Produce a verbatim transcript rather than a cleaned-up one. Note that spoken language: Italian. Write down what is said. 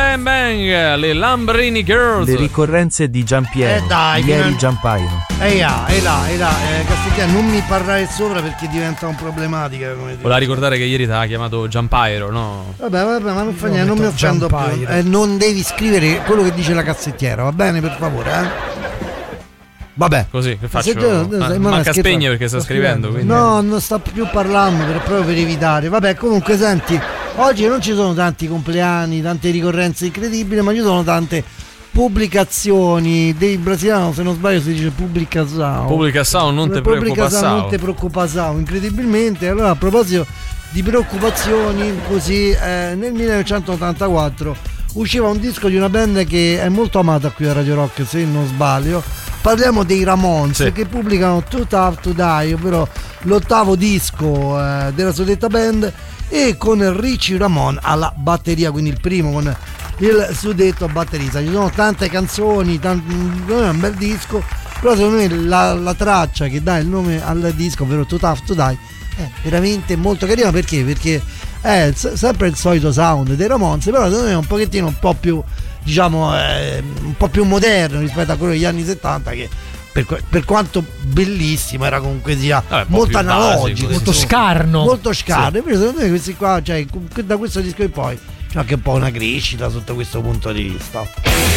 Bang Bang, le Lambrini Girls. Le ricorrenze di Giampiero. Eh dai, ieri fino a- Giampaio. Ehi là, ehi là, ehi là, eh, Castigliano, non mi parlare sopra perché diventa un problematica, come dire. Voleva ricordare che ieri ti ha chiamato Giampairo, no? Vabbè, vabbè, ma non fa niente, non mi metto offendo più. Giampaio. Eh, non devi scrivere quello che dice la cassettiera, va bene, per favore, eh? Vabbè. Così, che faccio? Se tu- Ah, ma non manca è scherzo- spegne perché sta scrivendo, quindi. No, non sta più parlando per, proprio per evitare. Vabbè, comunque senti, oggi non ci sono tanti compleanni, tante ricorrenze incredibili, ma ci sono tante pubblicazioni dei brasiliani, se non sbaglio si dice pubblicação. Pubblicação, non te Pubblicação, non te preoccupassao. preoccupação, incredibilmente. Allora, a proposito di preoccupazioni, così eh, nel millenovecentottantaquattro usciva un disco di una band che è molto amata qui a Radio Rock, se non sbaglio. Parliamo dei Ramones, Sì. che pubblicano Too Tough to Die, ovvero l'ottavo disco eh, della suddetta band, e con Richie Ramone alla batteria, quindi il primo con il suddetto batterista. Ci sono tante canzoni, tanti, non è un bel disco, però secondo me la, la traccia che dà il nome al disco, ovvero Too Tough to Die, è veramente molto carina. Perché? Perché è s- sempre il solito sound dei Ramones, però secondo me è un pochettino un po' più, diciamo, eh, un po' più moderno rispetto a quello degli anni settanta, che per, que- per quanto bellissimo era comunque sia Vabbè, un po' molto più analogico, basico, Molto sì, scarno. molto scarno. Invece secondo me questi qua, cioè, da questo disco in poi c'è anche un po' una crescita sotto questo punto di vista.